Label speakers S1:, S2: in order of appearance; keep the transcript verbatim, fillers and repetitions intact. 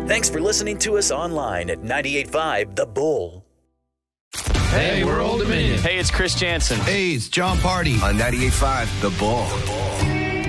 S1: Thanks for listening to us online at ninety-eight point five The Bull.
S2: Hey, we're Old Dominion.
S3: Hey, it's Chris Jansen.
S4: Hey, it's John Party
S5: on ninety-eight point five The Bull.